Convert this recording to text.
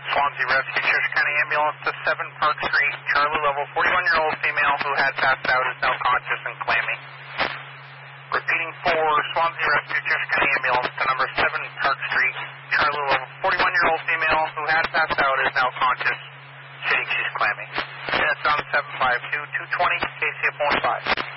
Swansea Rescue, Church County Ambulance to 7 Park Street. Charlie level, 41-year-old female who had passed out is now conscious and clammy. Repeating for Swansea Rescue, Church County Ambulance to number 7 Park Street. Charlie level, 41-year-old female who had passed out is now conscious, stating she's clammy. That's on 752-220, KCF 15.